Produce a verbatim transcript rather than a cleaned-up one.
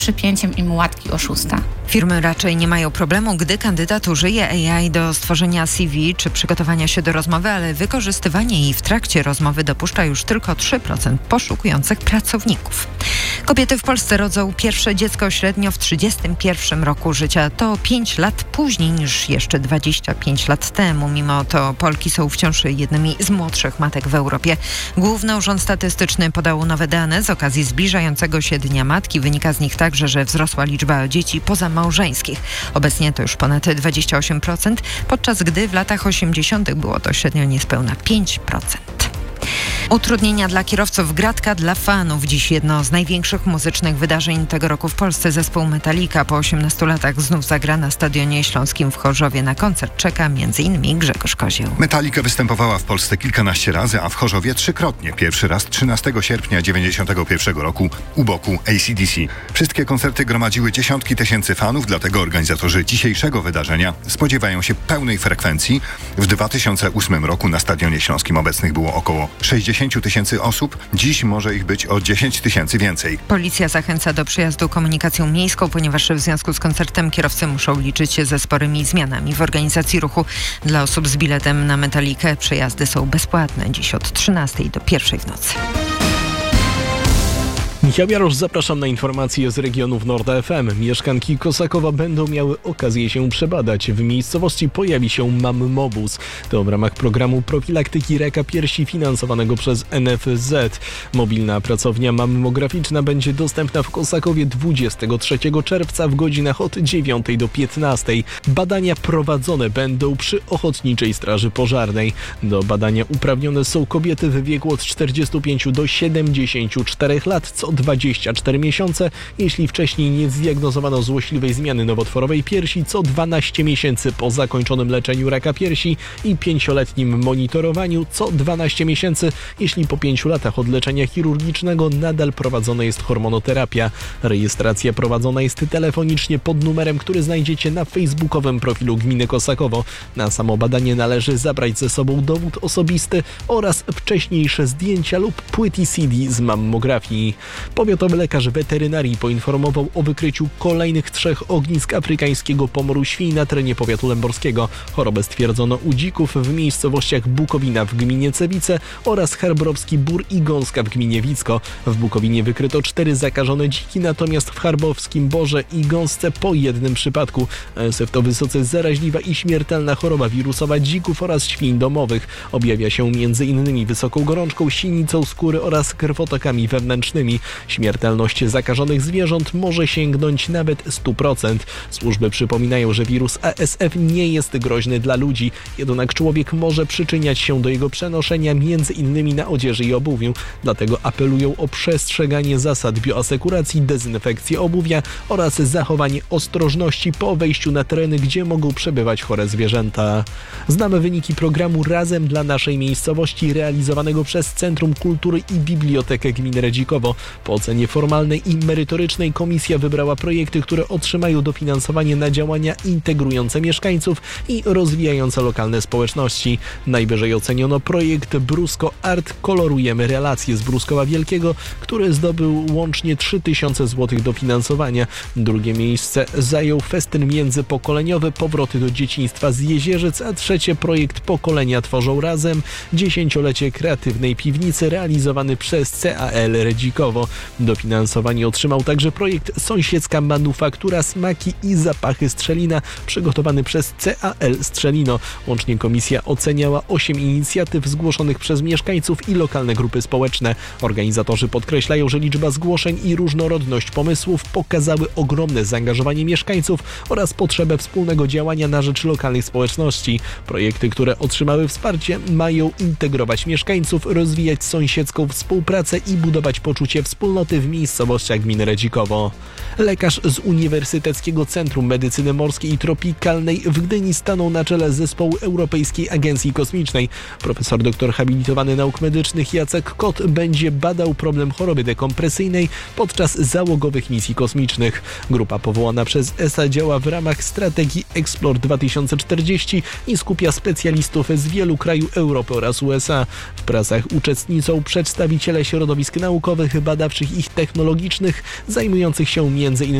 przypięciem im łatki oszusta. Firmy raczej nie mają problemu, gdy kandydat użyje A I do stworzenia C V czy przygotowania się do rozmowy, ale wykorzystywanie jej w trakcie rozmowy dopuszcza już tylko trzy procent poszukujących pracowników. Kobiety w Polsce rodzą pierwsze dziecko średnio w trzydziestym pierwszym roku życia. To pięć lat później niż jeszcze dwadzieścia pięć lat temu. Mimo to Polki są wciąż jednymi z młodszych matek w Europie. Główny Urząd Statystyczny podał nowe dane z okazji zbliżającego się Dnia Matki. Wynika z nich także, że wzrosła liczba dzieci pozamałżeńskich. Obecnie to już ponad dwadzieścia osiem procent, podczas gdy w latach osiemdziesiątych było to średnio niespełna pięć procent. Utrudnienia dla kierowców, gratka dla fanów. Dziś jedno z największych muzycznych wydarzeń tego roku w Polsce. Zespół Metallica po osiemnastu latach znów zagra na Stadionie Śląskim w Chorzowie. Na koncert czeka między innymi Grzegorz Kozieł. Metallica występowała w Polsce kilkanaście razy, a w Chorzowie trzykrotnie. Pierwszy raz trzynastego sierpnia dziewięćdziesiątego pierwszego roku u boku A C D C. Wszystkie koncerty gromadziły dziesiątki tysięcy fanów, dlatego organizatorzy dzisiejszego wydarzenia spodziewają się pełnej frekwencji. W dwa tysiące ósmym roku na Stadionie Śląskim obecnych było około sześćdziesiąt tysięcy osób. Dziś może ich być o dziesięć tysięcy więcej. Policja zachęca do przyjazdu komunikacją miejską, ponieważ w związku z koncertem kierowcy muszą liczyć się ze sporymi zmianami w organizacji ruchu. Dla osób z biletem na Metallicę przejazdy są bezpłatne dziś od trzynastej do pierwszej w nocy. Michał Jarosz, zapraszam na informacje z regionów Norda F M. Mieszkanki Kosakowa będą miały okazję się przebadać. W miejscowości pojawi się Mammobus. To w ramach programu profilaktyki raka piersi finansowanego przez N F Z. Mobilna pracownia mammograficzna będzie dostępna w Kosakowie dwudziestego trzeciego czerwca w godzinach od dziewiątej do piętnastej. Badania prowadzone będą przy Ochotniczej Straży Pożarnej. Do badania uprawnione są kobiety w wieku od czterdziestu pięciu do siedemdziesięciu czterech lat, co dwadzieścia cztery miesiące, jeśli wcześniej nie zdiagnozowano złośliwej zmiany nowotworowej piersi, co dwanaście miesięcy po zakończonym leczeniu raka piersi i pięcioletnim monitorowaniu, co dwanaście miesięcy, jeśli po pięciu latach od leczenia chirurgicznego nadal prowadzona jest hormonoterapia. Rejestracja prowadzona jest telefonicznie pod numerem, który znajdziecie na facebookowym profilu Gminy Kosakowo. Na samo badanie należy zabrać ze sobą dowód osobisty oraz wcześniejsze zdjęcia lub płyty C D z mammografii. Powiatowy lekarz weterynarii poinformował o wykryciu kolejnych trzech ognisk afrykańskiego pomoru świń na terenie powiatu lęborskiego. Chorobę stwierdzono u dzików w miejscowościach Bukowina w gminie Cewice oraz Harbrowski Bór i Gąska w gminie Wicko. W Bukowinie wykryto cztery zakażone dziki, natomiast w Charbowskim Borze i Gąsce po jednym przypadku. A S F to wysoce zaraźliwa i śmiertelna choroba wirusowa dzików oraz świń domowych. Objawia się m.in. wysoką gorączką, sinicą skóry oraz krwotokami wewnętrznymi. Śmiertelność zakażonych zwierząt może sięgnąć nawet sto procent. Służby przypominają, że wirus A S F nie jest groźny dla ludzi, jednak człowiek może przyczyniać się do jego przenoszenia między innymi na odzieży i obuwiu. Dlatego apelują o przestrzeganie zasad bioasekuracji, dezynfekcję obuwia oraz zachowanie ostrożności po wejściu na tereny, gdzie mogą przebywać chore zwierzęta. Znamy wyniki programu Razem dla naszej miejscowości realizowanego przez Centrum Kultury i Bibliotekę Gminy Redzikowo. Po ocenie formalnej i merytorycznej komisja wybrała projekty, które otrzymają dofinansowanie na działania integrujące mieszkańców i rozwijające lokalne społeczności. Najwyżej oceniono projekt Brusko Art Kolorujemy relacje z Bruskowa Wielkiego, który zdobył łącznie trzy tysiące złotych dofinansowania. Drugie miejsce zajął festyn międzypokoleniowy Powroty do dzieciństwa z Jezierzyc, a trzecie projekt Pokolenia tworzą razem, dziesięciolecie kreatywnej piwnicy realizowany przez C A L Redzikowo. Dofinansowanie otrzymał także projekt Sąsiedzka Manufaktura Smaki i Zapachy Strzelina, przygotowany przez C A L Strzelino. Łącznie komisja oceniała osiem inicjatyw zgłoszonych przez mieszkańców i lokalne grupy społeczne. Organizatorzy podkreślają, że liczba zgłoszeń i różnorodność pomysłów pokazały ogromne zaangażowanie mieszkańców oraz potrzebę wspólnego działania na rzecz lokalnych społeczności. Projekty, które otrzymały wsparcie, mają integrować mieszkańców, rozwijać sąsiedzką współpracę i budować poczucie wspólnoty w miejscowościach gminy Redzikowo. Lekarz z Uniwersyteckiego Centrum Medycyny Morskiej i Tropikalnej w Gdyni stanął na czele zespołu Europejskiej Agencji Kosmicznej. Profesor doktor habilitowany nauk medycznych Jacek Kot będzie badał problem choroby dekompresyjnej podczas załogowych misji kosmicznych. Grupa powołana przez E S A działa w ramach strategii Explore dwa tysiące czterdzieści i skupia specjalistów z wielu krajów Europy oraz U S A. W pracach uczestniczą przedstawiciele środowisk naukowych, badawczych i technologicznych zajmujących się między innymi